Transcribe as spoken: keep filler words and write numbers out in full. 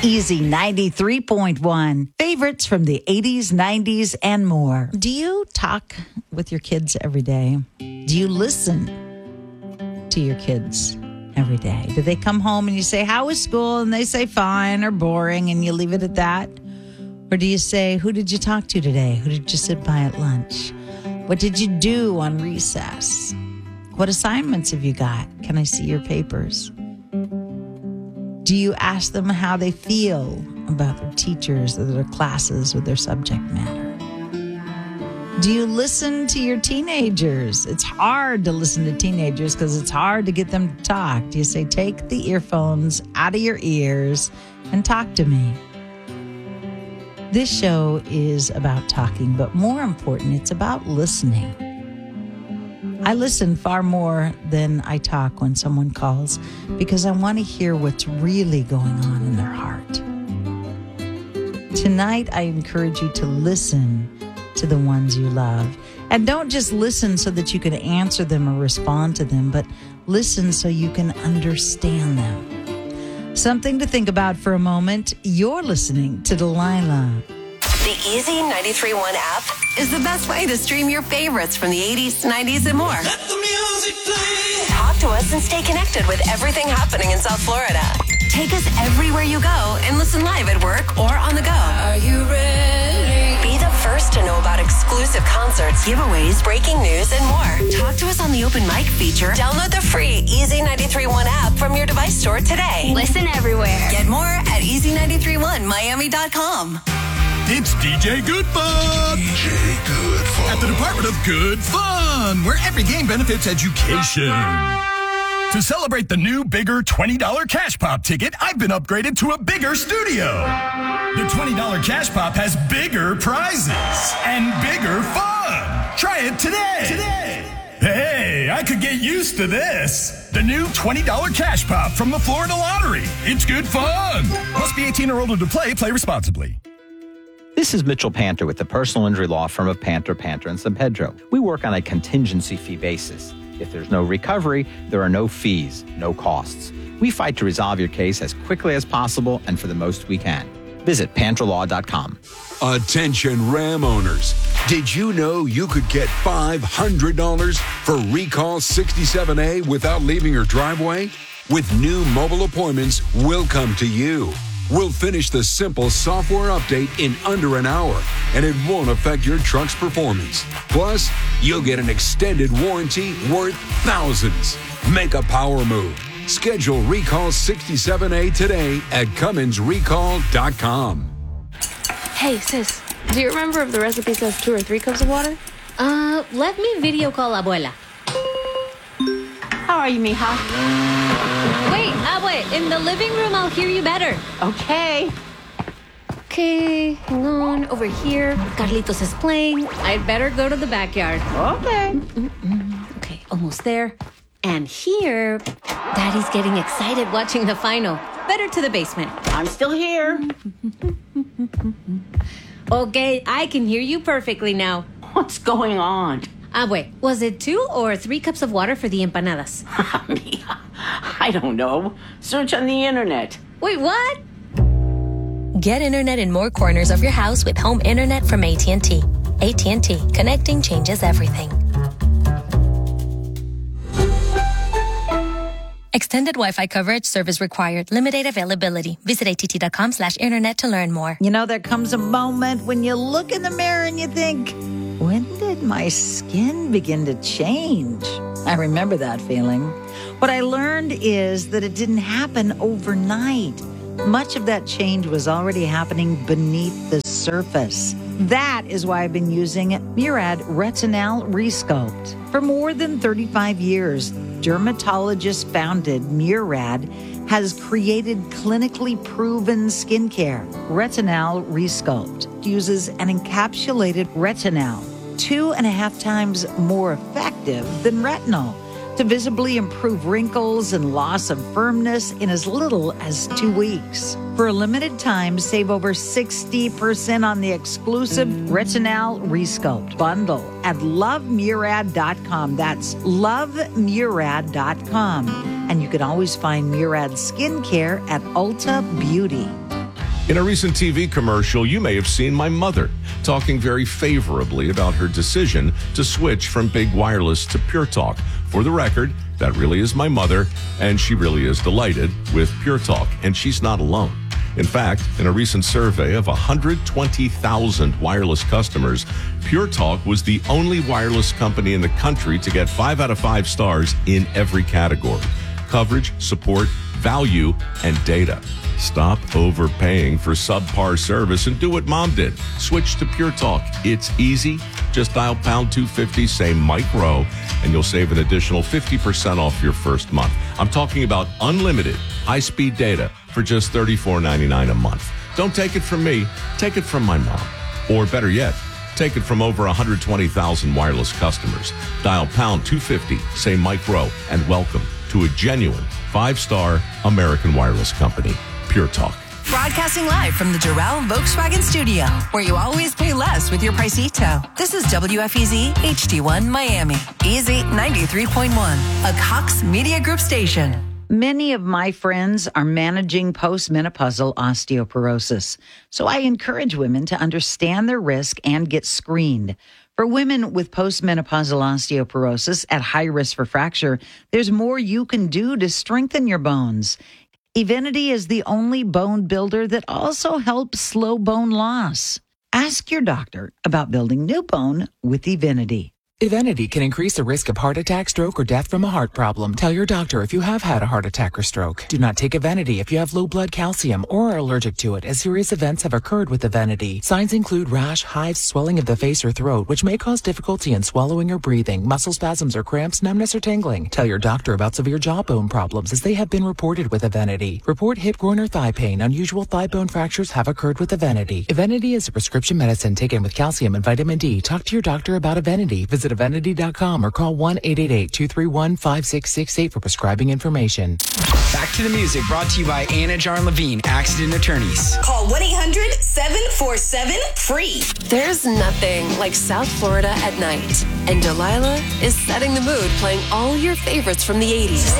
Easy ninety-three point one. Favorites from the eighties, nineties, and more. Do you talk with your kids every day? Do you listen to your kids every day? Do they come home and you say, how was school? And they say, fine or boring, and you leave it at that? Or do you say, who did you talk to today? Who did you sit by at lunch? What did you do on recess? What assignments have you got? Can I see your papers? Do you ask them how they feel about their teachers or their classes or their subject matter? Do you listen to your teenagers? It's hard to listen to teenagers because it's hard to get them to talk. Do you say, take the earphones out of your ears and talk to me? This show is about talking, but more important, it's about listening. I listen far more than I talk when someone calls because I want to hear what's really going on in their heart. Tonight, I encourage you to listen to the ones you love. And don't just listen so that you can answer them or respond to them, but listen so you can understand them. Something to think about for a moment. You're listening to Delilah. The Easy ninety-three point one app is the best way to stream your favorites from the eighties, nineties, and more. Let the music play. Talk to us and stay connected with everything happening in South Florida. Take us everywhere you go and listen live at work or on the go. Are you ready? Be the first to know about exclusive concerts, giveaways, breaking news, and more. Talk to us on the open mic feature. Download the free Easy ninety-three point one app from your device store today. Listen everywhere. Get more at easy ninety-three one miami dot com. It's D J Good Fun. D J Good Fun. At the Department of Good Fun, where every game benefits education. To celebrate the new, bigger twenty dollars Cash Pop ticket, I've been upgraded to a bigger studio. The twenty dollars Cash Pop has bigger prizes and bigger fun. Try it today. Today. Hey, I could get used to this. The new twenty dollars Cash Pop from the Florida Lottery. It's good fun. Must be eighteen or older to play. Play responsibly. This is Mitchell Panter with the personal injury law firm of Panter, Panter, and San Pedro. We work on a contingency fee basis. If there's no recovery, there are no fees, no costs. We fight to resolve your case as quickly as possible and for the most we can. Visit panter law dot com. Attention Ram owners. Did you know you could get five hundred dollars for Recall sixty-seven A without leaving your driveway? With new mobile appointments, we'll come to you. We'll finish the simple software update in under an hour, and it won't affect your truck's performance. Plus, you'll get an extended warranty worth thousands. Make a power move. Schedule Recall sixty-seven A today at cummins recall dot com. Hey, sis, do you remember if the recipe says two or three cups of water? Uh, let me video call Abuela. How are you, mija? Wait, Abue, in the living room, I'll hear you better. Okay. Okay, hang on. Over here, Carlitos is playing. I'd better go to the backyard. Okay. Mm-mm-mm. Okay, almost there. And here, Daddy's getting excited watching the final. Better to the basement. I'm still here. Okay, I can hear you perfectly now. What's going on? Abue, was it two or three cups of water for the empanadas? Mija, I don't know. Search on the internet. Wait, what? Get internet in more corners of your house with home internet from A T and T. A T and T. Connecting changes everything. Extended Wi-Fi coverage, service required. Limited availability. Visit att.com slash internet to learn more. You know, there comes a moment when you look in the mirror and you think, when did my skin begin to change? I remember that feeling. What I learned is that it didn't happen overnight. Much of that change was already happening beneath the surface. That is why I've been using Murad Retinol Resculpt. For more than thirty-five years, dermatologist-founded Murad has created clinically proven skincare. Retinol Resculpt uses an encapsulated retinol, two and a half times more effective than retinol, to visibly improve wrinkles and loss of firmness in as little as two weeks. For a limited time, save over sixty percent on the exclusive Retinol Resculpt bundle at love murad dot com. That's love murad dot com. And you can always find Murad skincare at Ulta Beauty. In a recent T V commercial, you may have seen my mother talking very favorably about her decision to switch from big wireless to Pure Talk. For the record, that really is my mother, and she really is delighted with Pure Talk, and she's not alone. In fact, in a recent survey of one hundred twenty thousand wireless customers, Pure Talk was the only wireless company in the country to get five out of five stars in every category: coverage, support, value, and data. Stop overpaying for subpar service and do what Mom did. Switch to Pure Talk. It's easy. Just dial pound two fifty, say Mike Rowe, and you'll save an additional fifty percent off your first month. I'm talking about unlimited high-speed data for just thirty-four ninety-nine a month. Don't take it from me. Take it from my mom. Or better yet, take it from over one hundred twenty thousand wireless customers. Dial pound two fifty, say Mike Rowe, and welcome to a genuine five-star American wireless company, Pure Talk. Broadcasting live from the Doral Volkswagen Studio, where you always pay less with your Pricito. This is W F E Z H D one Miami, E Z ninety-three point one, a Cox Media Group station. Many of my friends are managing postmenopausal osteoporosis, so I encourage women to understand their risk and get screened. For women with postmenopausal osteoporosis at high risk for fracture, there's more you can do to strengthen your bones. Evenity is the only bone builder that also helps slow bone loss. Ask your doctor about building new bone with Evenity. Evenity can increase the risk of heart attack, stroke, or death from a heart problem. Tell your doctor if you have had a heart attack or stroke. Do not take Evenity if you have low blood calcium or are allergic to it, as serious events have occurred with Evenity. Signs include rash, hives, swelling of the face or throat, which may cause difficulty in swallowing or breathing, muscle spasms or cramps, numbness or tingling. Tell your doctor about severe jawbone problems, as they have been reported with Evenity. Report hip, groin, or thigh pain. Unusual thigh bone fractures have occurred with Evenity. Evenity is a prescription medicine taken with calcium and vitamin D. Talk to your doctor about Evenity. Visit Evenity dot com or call one eight eight eight, two three one, five six six eight for prescribing information. Back to the music, brought to you by Anna Jarn Levine, Accident Attorneys. Call one eight hundred, seven four seven, F R E E. There's nothing like South Florida at night, and Delilah is setting the mood playing all your favorites from the eighties.